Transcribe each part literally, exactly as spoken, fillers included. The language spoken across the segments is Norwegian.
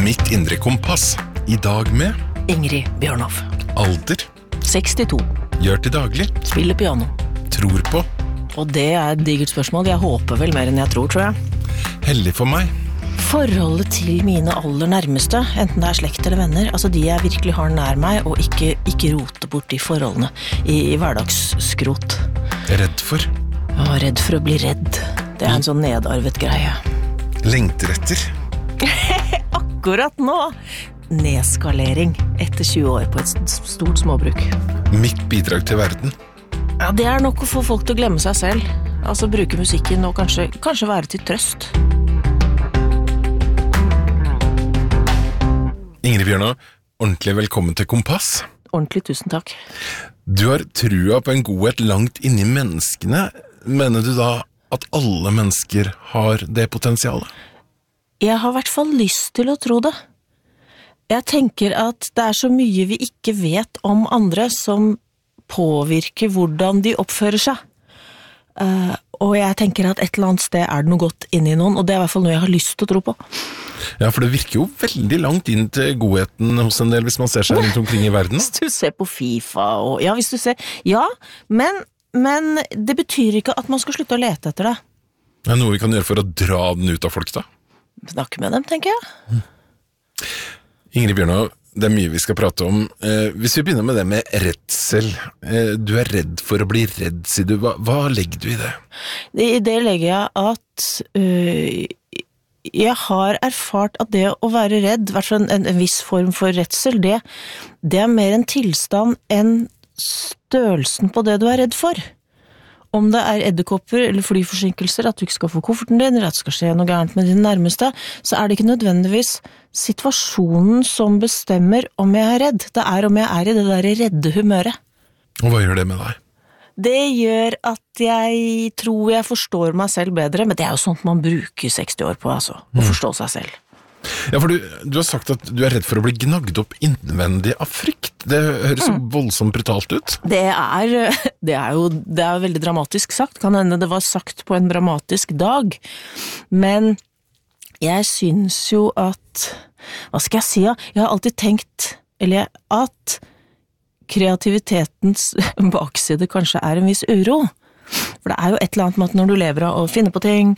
Mitt indre kompass. I dag med Ingrid Bjørnhoff. alder, sekstito. gjør til daglig, Spiller piano. tror på, Og det er et digert spørsmål. Jeg håper vel mer enn jeg tror, tror jeg. hellig for meg, Forholdet til mine aller nærmeste, enten det er slekt eller venner, altså de jeg virkelig har nær meg, og ikke, ikke rote bort de forholdene i, i hverdagsskrot. redd for, Å, redd for å bli redd. Det er en sånn nedarvet greie. lengter etter, Akkurat nå! Nedskalering etter tjue år på et stort småbruk. mitt bidrag til verden, Ja, det er nok å få folk til å glemme seg selv. Altså bruke musikken og kanskje, kanskje være til trøst. Ingrid Bjørnhoff, ordentlig velkommen til Kompass. Ordentlig, tusen takk. Du har trua på en godhet langt inni menneskene. Mener du da at alle mennesker har det potensialet? Jeg har i hvert fall lyst til å tro det. Jeg tenker at det er så mye vi ikke vet om andre som påvirker hvordan de oppfører seg. Uh, og jeg tenker at et eller annet sted er det noe godt inni noen, og det er i hvert fall noe jeg har lyst til å tro på. Ja, for det virker jo veldig langt inn til godheten hos en del hvis man ser seg rundt omkring i verden. Hvis du ser på FIFA og... Ja, hvis du ser... Ja, men, men det betyr ikke at man skal slutte å lete etter det. Det er noe vi kan gjøre for å dra den ut av folk da. Snakke med dem, tenker jeg. Ingrid Bjørnhoff, det er mye vi skal prate om. Eh, hvis vi begynner med det med redsel. Eh, du er redd for å bli redd, sier du. Hva, hva legger du i det? I det legger jeg at øh, jeg har erfart at det å være redd, i hvert fall en, en viss form for redsel, det, det er mer en tilstand enn størrelsen på det du er redd for. Om det er edderkopper eller flyforsinkelser, at du ikke skal få kofferten din, eller at det skal skje noe gærent med din nærmeste, så er det ikke nødvendigvis situasjonen som bestemmer om jeg er redd. Det er om jeg er i det der redde humøret. Og hva gjør det med deg? Det gjør at jeg tror jeg forstår meg selv bedre, men det er jo sånt man bruker seksti år på, altså, å Mm. forstå seg selv. Ja, for du, du har sagt at du er redd for å bli gnagd opp innvendig av frykt. Det høres så voldsomt brutalt ut. Det er, det er jo det er veldig dramatisk sagt, kan hende det var sagt på en dramatisk dag, men jeg synes jo at, hva skal jeg si, ja? Jeg har alltid tenkt, eller at kreativitetens bakside kanskje er en viss uro. For det er jo et eller annet med at når du lever av å finne på ting,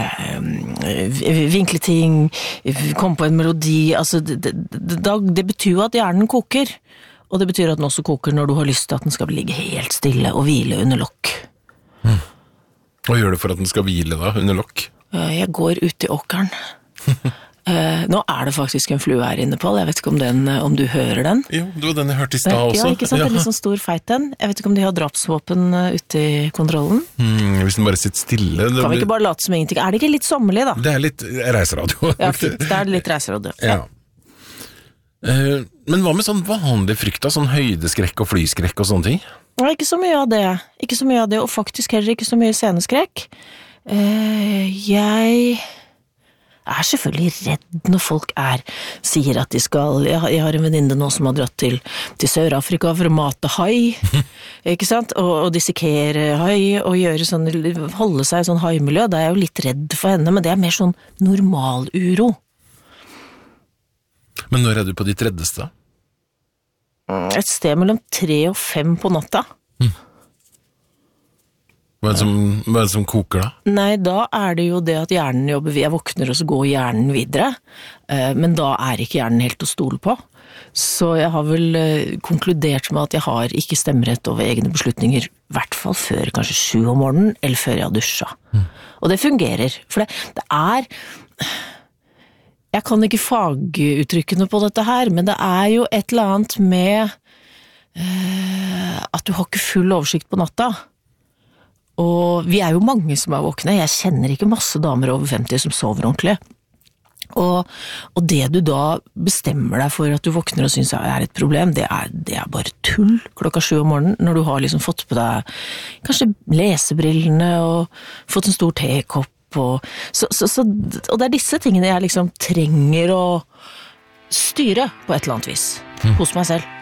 øh, vinkle ting, komme på en melodi, altså det, det, det, det betyr jo at hjernen koker, og det betyr at den også koker når du har lyst til at den skal ligge helt stille og hvile under lokk. Mm. Hva gjør du for at den skal hvile da, under lokk? Jeg går ut i åkeren. Uh, nå er det faktisk en flue her inne, Paul. Jeg vet ikke om, den, om du hører den. Jo, det var den jeg hørte i stad også. Ja, ikke sant? Det er litt sånn stor feit den. Jeg vet ikke om de har drapsvåpen ute i kontrollen. Mm, hvis den bare sitter stille. Kan vi ikke bare late som ingenting? Er det ikke litt sommerlig da? Det er litt reiseradio. Ja, fint. Det er litt reiseradio. Ja. Uh, men hva med sånn vanlig frykt da? Sånn høydeskrekk og flyskrekk og sånne ting? Ja, ikke så mye av det. Ikke så mye av det, og faktisk heller ikke så mye sceneskrekk. Uh, jeg... Jeg er selvfølgelig redd når folk er, sier at de skal, jeg har, jeg har en venninne nå som har dratt til, til Sør-Afrika for å mate hai, ikke sant, og, og dissekere hai, og gjøre sånn, holde seg i sånn haimiljø, da er jeg jo litt redd for henne, men det er mer sånn normal uro. Men når er du på ditt reddeste? Et sted mellom tre og fem på natta. Mm. Hva er det som, hva er det som koker da? Nei, da er det jo det at hjernen jobber, jeg våkner og så går hjernen videre, men da er ikke hjernen helt å stole på. Så jeg har vel konkludert med at jeg har ikke stemmerett over egne beslutninger, i hvert fall før kanskje sju om morgenen, eller før jeg har dusja. Mm. Og det fungerer, for det, det er... Jeg kan ikke faguttrykkene på dette her, men det er jo et eller annet med uh, at du har ikke full oversikt på natta. Og vi er jo mange som er våkne, jeg kjenner ikke masse damer over femti som sover ordentlig. Og, og det du da bestemmer deg for at du våkner og synes er et problem, det er, det er bare tull klokka sju om morgenen, når du har liksom fått på deg kanskje lesebrillene og fått en stor tekopp. Og, så, så, så, og det er disse tingene jeg liksom trenger å styre på et eller annet vis, mm. hos meg selv.